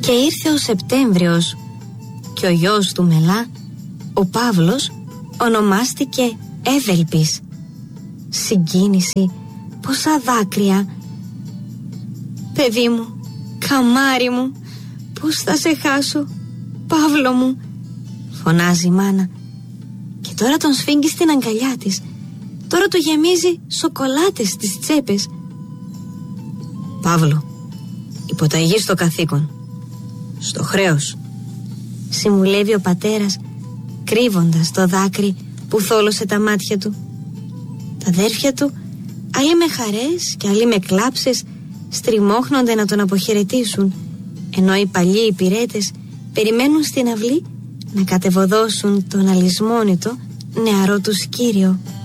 Και ήρθε ο Σεπτέμβριος και ο γιος του Μελά, ο Παύλος, ονομάστηκε Εύελπης. Συγκίνηση, πόσα δάκρυα. Παιδί μου, καμάρι μου, πώς θα σε χάσω, Παύλο μου, φωνάζει η μάνα. Και τώρα τον σφίγγει στην αγκαλιά της. Τώρα το γεμίζει σοκολάτες στις τσέπες. Παύλο, υποταγής στο καθήκον, στο χρέος, συμβουλεύει ο πατέρας, κρύβοντας το δάκρυ που θόλωσε τα μάτια του. Τα αδέρφια του, άλλοι με χαρές και άλλοι με κλάψες, στριμώχνονται να τον αποχαιρετήσουν, ενώ οι παλιοί υπηρέτες περιμένουν στην αυλή να κατεβοδώσουν τον αλυσμόνητο νεαρό τους κύριο.